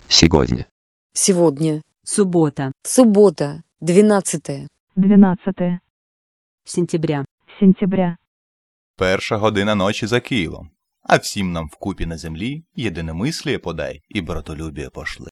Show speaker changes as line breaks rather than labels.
Сегодня.
Сегодня.
Суббота.
Суббота. 12
Сентября.
сентября.
1:00 ночі за Києвом. А всім нам вкупі на землі єдиномисліє подай і братолюбіє пошли.